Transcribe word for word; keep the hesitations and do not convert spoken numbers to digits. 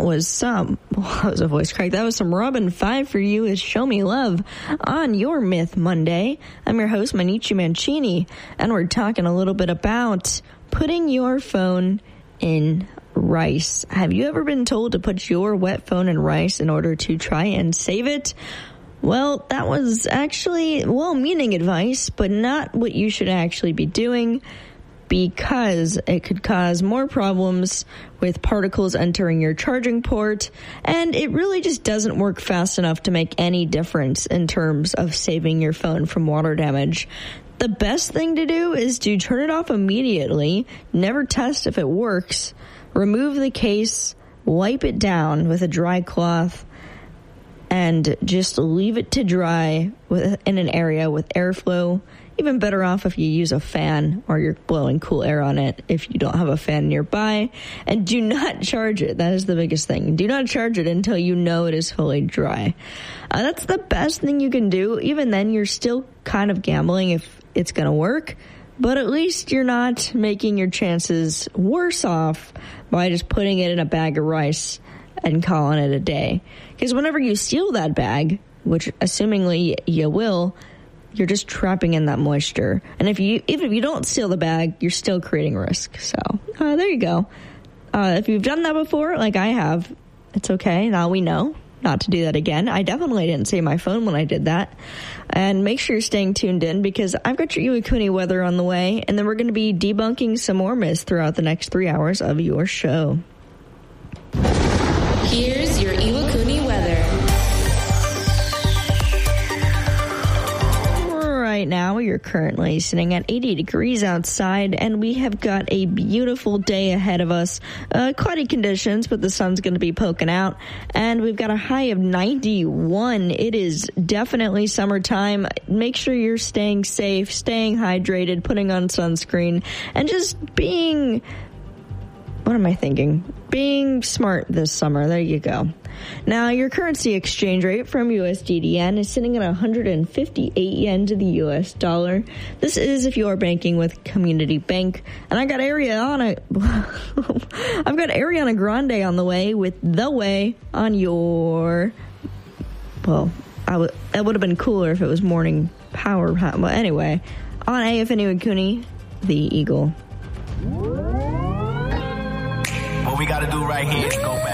that was some, well, that was a voice crack. That was some Robin five for you is Show Me Love on your Myth Monday. I'm your host, Manichi Mancini, and we're talking a little bit about putting your phone in rice. Have you ever been told to put your wet phone in rice in order to try and save it? Well, that was actually well-meaning advice, but not what you should actually be doing, because it could cause more problems with particles entering your charging port, and it really just doesn't work fast enough to make any difference in terms of saving your phone from water damage. The best thing to do is to turn it off immediately, never test if it works, remove the case, wipe it down with a dry cloth, and just leave it to dry with, in an area with airflow. Even better off if you use a fan or you're blowing cool air on it if you don't have a fan nearby. And do not charge it. That is the biggest thing. Do not charge it until you know it is fully dry. Uh, that's the best thing you can do. Even then, you're still kind of gambling if it's going to work. But at least you're not making your chances worse off by just putting it in a bag of rice and calling it a day. Because whenever you seal that bag, which assumingly you will, you're just trapping in that moisture. And if you, even if you don't seal the bag, you're still creating risk. So, uh, there you go. Uh, if you've done that before, like I have, it's okay. Now we know not to do that again. I definitely didn't save my phone when I did that. And make sure you're staying tuned in, because I've got your Iwakuni weather on the way, and then we're going to be debunking some more myths throughout the next three hours of your show. Here's your Iwakuni weather. Right now, you're currently sitting at eighty degrees outside, and we have got a beautiful day ahead of us. Uh, cloudy conditions, but the sun's going to be poking out, and we've got a high of ninety-one. It is definitely summertime. Make sure you're staying safe, staying hydrated, putting on sunscreen, and just being... What am I thinking? Being smart this summer. There you go. Now, your currency exchange rate from U S D to yen is sitting at one hundred fifty-eight yen to the U S dollar. This is if you are banking with Community Bank. And I got Ariana, I've got Ariana Grande on the way with The Way on your, well, I w- it would have been cooler if it was morning power. But anyway, on A F N Iwakuni, the Eagle. What we gotta do right here is go back.